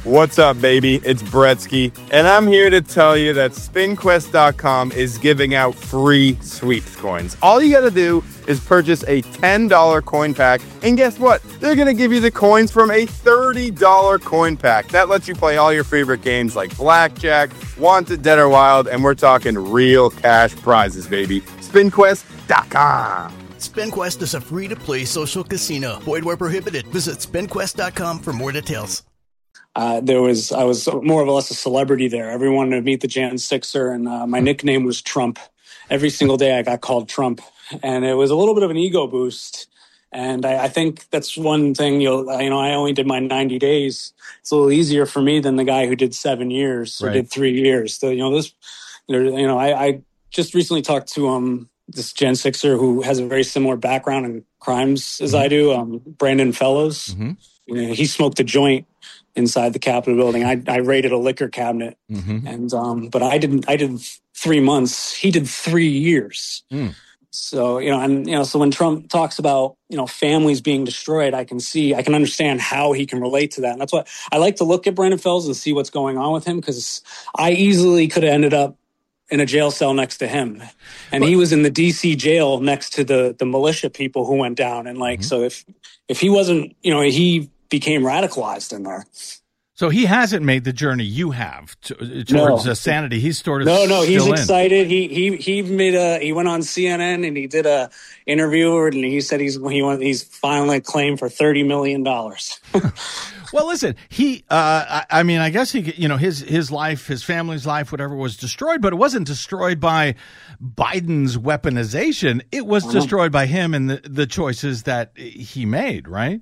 What's up, baby? It's Bretsky, and I'm here to tell you that SpinQuest.com is giving out free sweeps coins. All you gotta do is purchase a $10 coin pack, and guess what? They're gonna give you the coins from a $30 coin pack. That lets you play all your favorite games like Blackjack, Wanted, Dead or Wild, and we're talking real cash prizes, baby. SpinQuest.com. SpinQuest is a free-to-play social casino. Void where prohibited. Visit SpinQuest.com for more details. I was more or less a celebrity there. Everyone wanted to meet the Jan Sixer, and my nickname was Trump. Every single day I got called Trump, and it was a little bit of an ego boost. And I think that's one thing I only did my 90 days. It's a little easier for me than the guy who did 7 years or did 3 years. So, I just recently talked to this Gen Sixer who has a very similar background in crimes as I do, Brandon Fellows. Mm-hmm. He smoked a joint inside the Capitol building. I raided a liquor cabinet, and but I did 3 months. He did 3 years. So so when Trump talks about families being destroyed, I can understand how he can relate to that. And that's why I like to look at Brandon Fells and see what's going on with him, because I easily could have ended up in a jail cell next to him, and he was in the DC jail next to the militia people who went down. And so if he wasn't, he became radicalized in there. So he hasn't made the journey you have towards sanity. He's sort of he's excited. He went on CNN and he did a interview, and he said he's finally claimed for $30 million. Well, listen, I guess his life, his family's life, whatever, was destroyed, but it wasn't destroyed by Biden's weaponization. It was destroyed by him and the choices that he made, right?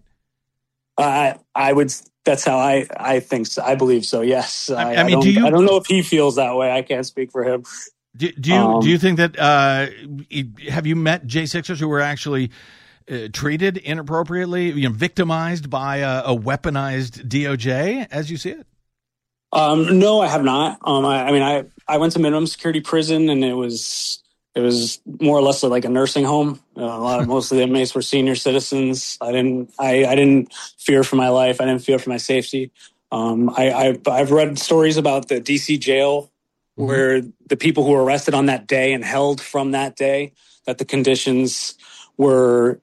That's how I think so. I believe so. Yes. I don't know if he feels that way. I can't speak for him. Do you think that, have you met J6ers who were actually treated inappropriately, victimized by a weaponized DOJ as you see it? No, I have not. I went to minimum security prison, and it was more or less like a nursing home. Most of the inmates were senior citizens. I didn't fear for my life. I didn't fear for my safety. I've read stories about the DC jail where the people who were arrested on that day and held from that day, that the conditions were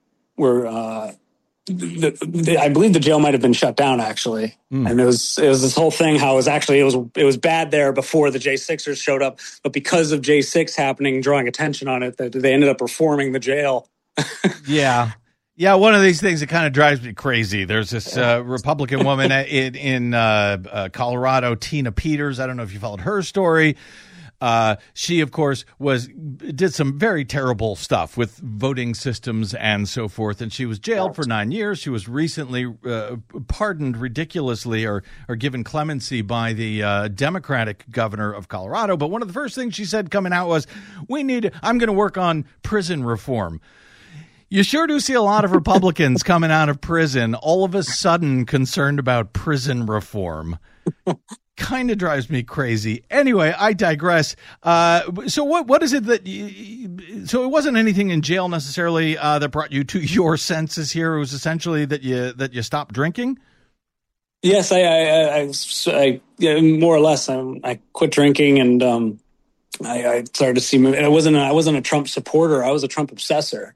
I believe the jail might have been shut down, actually. And it was this whole thing how it was bad there before the J6ers showed up, but because of J6 happening, drawing attention on it, that they ended up reforming the jail. Yeah, one of these things that kind of drives me crazy. There's this Republican woman in Colorado, Tina Peters. I don't know if you followed her story. She, of course, did some very terrible stuff with voting systems and so forth, and she was jailed for 9 years. She was recently pardoned ridiculously or given clemency by the Democratic governor of Colorado. But one of the first things she said coming out was, I'm going to work on prison reform. You sure do see a lot of Republicans coming out of prison all of a sudden concerned about prison reform. Kind of drives me crazy. Anyway, I digress. So what is it that so it wasn't anything in jail necessarily that brought you to your senses here? It was essentially that you stopped drinking? Yes, I more or less. I quit drinking, and I started to see. I wasn't a Trump supporter. I was a Trump obsessor.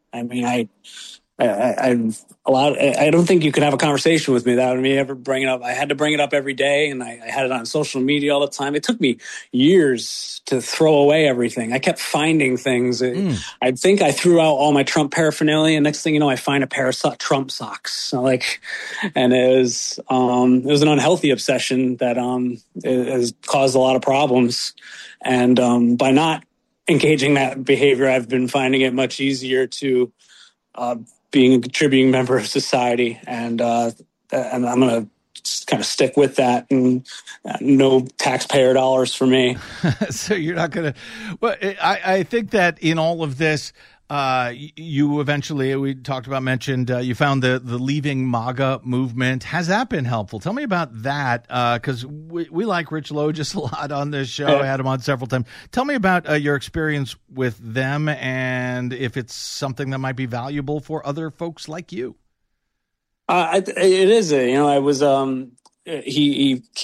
I don't think you could have a conversation with me without me ever bringing it up. I had to bring it up every day, and I had it on social media all the time. It took me years to throw away everything. I kept finding things. I think I threw out all my Trump paraphernalia. Next thing you know, I find a pair of Trump socks. And it was an unhealthy obsession that has caused a lot of problems. And by not engaging that behavior, I've been finding it much easier to being a contributing member of society, and I'm going to kind of stick with that, and no taxpayer dollars for me. So you're not going to. Well, I think that in all of this, you eventually, we mentioned you found the Leaving MAGA movement. Has that been helpful? Tell me about that, because we like Rich Logis a lot on this show. I had him on several times. Tell me about your experience with them, and if it's something that might be valuable for other folks like you. It is. I was he